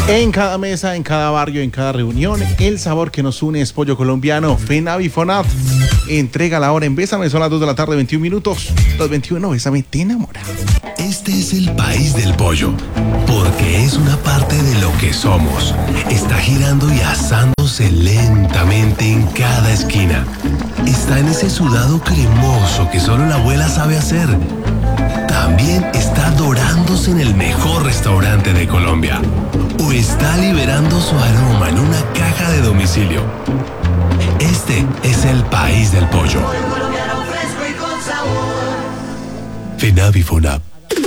En cada mesa, en cada barrio, en cada reunión, el sabor que nos une es pollo colombiano. FENAVI FONAP entrega la hora en Bésame. Son las 2 de la tarde, 21 minutos. 2:21, Bésame, te enamora. Este es el país del pollo, porque es una parte de lo que somos. Está girando y asándose lentamente en cada esquina. Está en ese sudado cremoso que solo la abuela sabe hacer. También está dorándose en el mejor restaurante de Colombia. O está liberando su aroma en una caja de domicilio. Este es el país del pollo. FENAVI FONAP.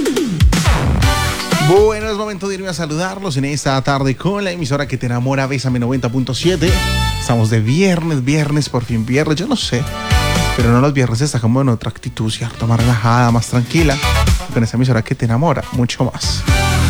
Bueno, es momento de irme a saludarlos en esta tarde con la emisora que te enamora, Bésame 90.7. Estamos de viernes, por fin viernes, yo no sé. Pero no, los viernes está como en otra actitud, ¿cierto? Más relajada, más tranquila. Con esa emisora que te enamora, mucho más.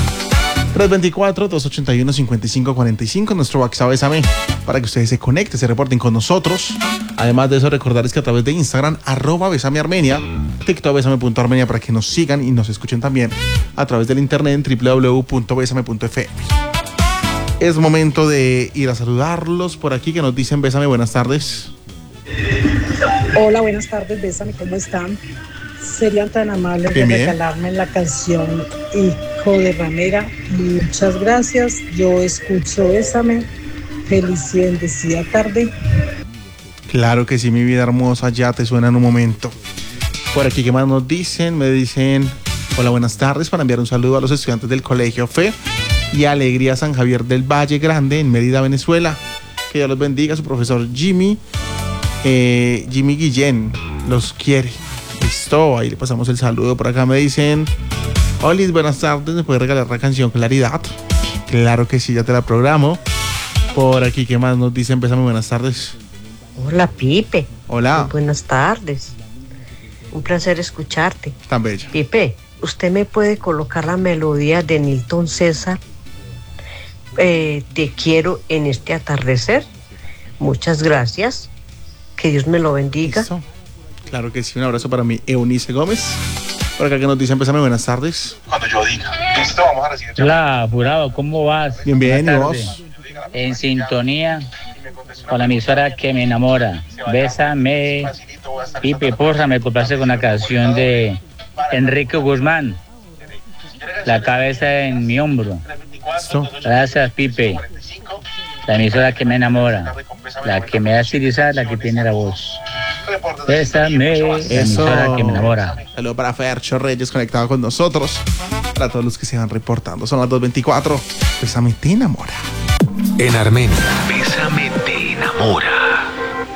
324-281-5545, nuestro WhatsApp Bésame, para que ustedes se conecten, se reporten con nosotros. Además de eso, recordarles que a través de Instagram, @BésameArmenia, TikTok Bésame.Armenia, para que nos sigan y nos escuchen también a través del internet en www.besame.fm. Es momento de ir a saludarlos por aquí, que nos dicen Bésame, buenas tardes. Hola, buenas tardes, Bésame, ¿cómo están? Serían tan amables de regalarme la canción Hijo de Ramera. Muchas gracias. Yo escucho Bésame. Feliz y bendecida tarde. Claro que sí, mi vida hermosa, ya te suena en un momento. Por aquí, ¿qué más nos dicen? Me dicen, hola, buenas tardes, para enviar un saludo a los estudiantes del Colegio Fe y Alegría San Javier del Valle Grande en Mérida, Venezuela. Que Dios los bendiga, su profesor Jimmy Guillén los quiere. Listo, ahí le pasamos el saludo. Por acá me dicen, hola, buenas tardes, ¿me puedes regalar la canción Claridad? Claro que sí, ya te la programo. Por aquí, ¿qué más nos dicen? Bésame, buenas tardes. Hola, Pipe. Hola. Muy buenas tardes. Un placer escucharte. Tan bella. Pipe, ¿usted me puede colocar la melodía de Nilton César? Te quiero en este atardecer. Muchas gracias. Que Dios me lo bendiga. ¿Listo? Claro que sí, un abrazo para mí, Eunice Gómez. Por acá que nos dicen, Bésame, buenas tardes. Cuando yo diga, listo, vamos a recibir. Hola, Jurado, ¿cómo vas? Bien, ¿y vos? En sintonía con la emisora que me enamora. Bésame, Pipe, porra, me complace con la canción de Enrique Guzmán, La cabeza en mi hombro. ¿Listo? Gracias, Pipe. La emisora que me enamora, la que me hace utilizar, la que tiene la voz. Bésame, la emisora que me enamora. Saludos para Fercho Reyes, conectado con nosotros. Para todos los que se van reportando. Son las 2:24. Bésame, te enamora. En Armenia,